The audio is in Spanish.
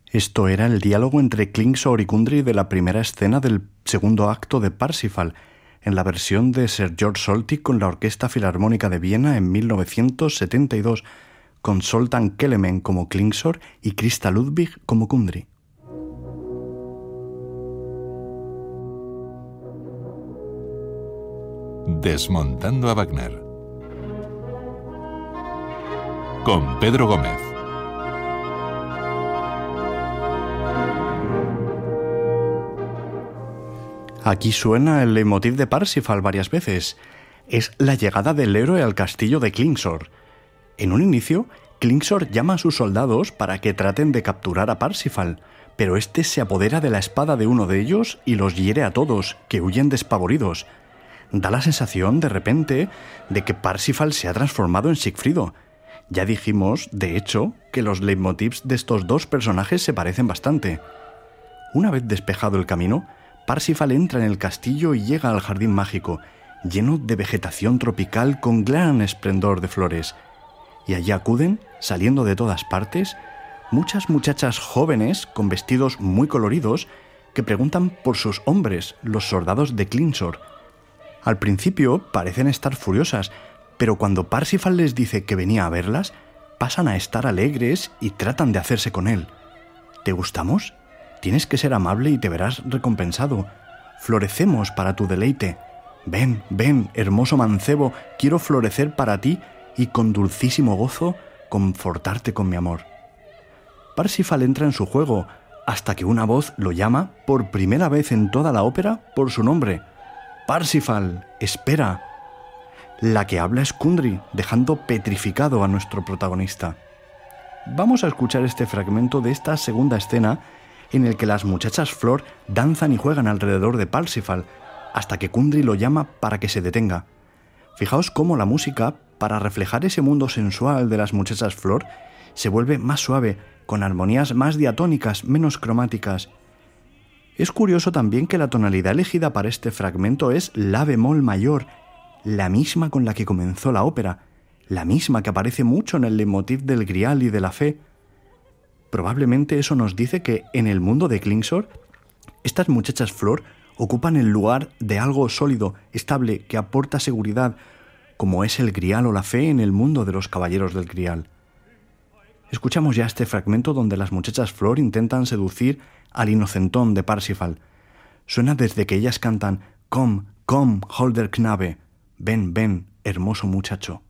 Esto era el diálogo entre Klingsor y Kundry de la primera escena del segundo acto de Parsifal, en la versión de Sir George Solti con la Orquesta Filarmónica de Viena en 1972, con Zoltán Kelemen como Klingsor y Christa Ludwig como Kundry. Desmontando a Wagner con Pedro Gómez. Aquí suena el leitmotiv de Parsifal varias veces. Es la llegada del héroe al castillo de Klingsor. En un inicio, Klingsor llama a sus soldados para que traten de capturar a Parsifal, pero este se apodera de la espada de uno de ellos y los hiere a todos, que huyen despavoridos. Da la sensación, de repente, de que Parsifal se ha transformado en Sigfrido. Ya dijimos, de hecho, que los leitmotivs de estos dos personajes se parecen bastante. Una vez despejado el camino, Parsifal entra en el castillo y llega al jardín mágico, lleno de vegetación tropical con gran esplendor de flores. Y allí acuden, saliendo de todas partes, muchas muchachas jóvenes con vestidos muy coloridos que preguntan por sus hombres, los soldados de Klingsor. Al principio parecen estar furiosas, pero cuando Parsifal les dice que venía a verlas, pasan a estar alegres y tratan de hacerse con él. ¿Te gustamos? Tienes que ser amable y te verás recompensado. Florecemos para tu deleite. Ven, ven, hermoso mancebo, quiero florecer para ti y con dulcísimo gozo confortarte con mi amor. Parsifal entra en su juego hasta que una voz lo llama por primera vez en toda la ópera por su nombre. Parsifal, espera. La que habla es Kundry, dejando petrificado a nuestro protagonista. Vamos a escuchar este fragmento de esta segunda escena en el que las muchachas Flor danzan y juegan alrededor de Parsifal, hasta que Kundry lo llama para que se detenga. Fijaos cómo la música, para reflejar ese mundo sensual de las muchachas Flor, se vuelve más suave, con armonías más diatónicas, menos cromáticas. Es curioso también que la tonalidad elegida para este fragmento es la bemol mayor, la misma con la que comenzó la ópera, la misma que aparece mucho en el leitmotiv del Grial y de la Fe. Probablemente eso nos dice que en el mundo de Klingsor, estas muchachas Flor ocupan el lugar de algo sólido, estable, que aporta seguridad, como es el Grial o la Fe en el mundo de los caballeros del Grial. Escuchamos ya este fragmento donde las muchachas Flor intentan seducir al inocentón de Parsifal. Suena desde que ellas cantan «Komm, komm, holder Knabe», «Ven, ven, hermoso muchacho».